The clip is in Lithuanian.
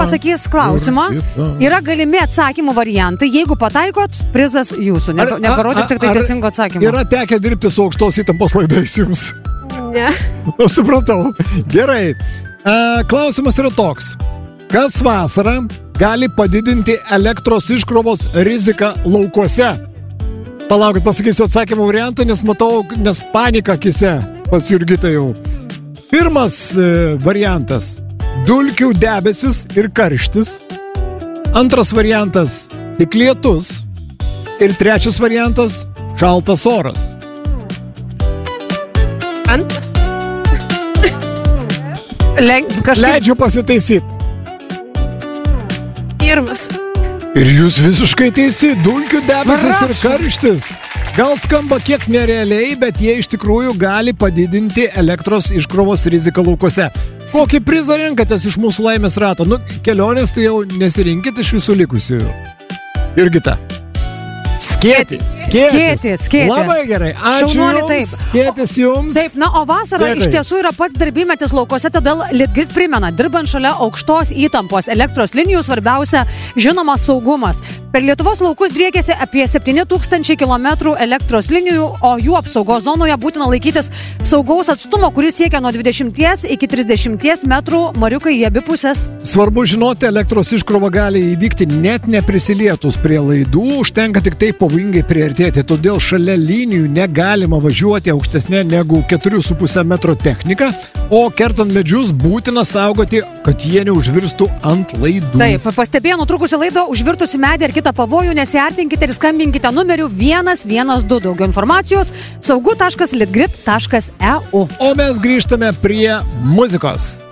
pasakys klausimą, yra galimi atsakymų variantai, jeigu pataikot, prizas jūsų, neparodyk tik tai teisingo atsakymą. Yra tekę dirbti su aukštos įtampos laidais jums? Ne. Supratau. Gerai. Klausimas yra toks. Kas vasarą gali padidinti elektros iškrovos riziką laukuose? Palaukit, pasakysiu atsakymų variantą, nes matau, nes panika akise pas Jurgitą jau. Pirmas variantas – dulkių debesis ir karštis. Antras variantas – tik lietus. Ir trečias variantas – šaltas oras. Antras. Leidžiu pasitaisyti. Pirmas. Ir jūs visiškai teisi, dulkių debesis ir karštis. Gal skamba kiek nerealiai, bet jie iš tikrųjų gali padidinti elektros iškrovos riziką laukuose. Kokį prizą renkatės iš mūsų laimės rato? Kelionės tai jau nesirinkit iš visų likusių. Jurgita. Skėtis. Labai gerai. Ačiū Šaunuolį, jums. taip. Skėtis jums. Taip, o vasara iš tiesų yra pats darbymetis laukuose, todėl Litgrid primena, dirbant šalia aukštos įtampos elektros linijų svarbiausia, žinoma, saugumas. Per Lietuvos laukus driekėsi apie 7000 km elektros linijų, o jų apsaugos zonoje būtina laikytis saugaus atstumo, kuris siekia nuo 20 iki 30 metrų, mariukai į abi pusės. Svarbu žinoti, elektros iškrova gali įvykti net neprisilietus prie laidų, užtenka tik tai pavojingai priartėti, todėl šalia linijų negalima važiuoti aukštesnė negu 4,5 metro technika, o kertant medžius būtina saugoti, kad jie neužvirstų ant laidų. Taip, pastebėję nutrukusi laidą, užvirtusi medį ar kitą pavojų, nesiartinkite ir skambinkite numeriu 112. Daugiau informacijos saugu.litgrid.eu. O mes grįžtame prie muzikos.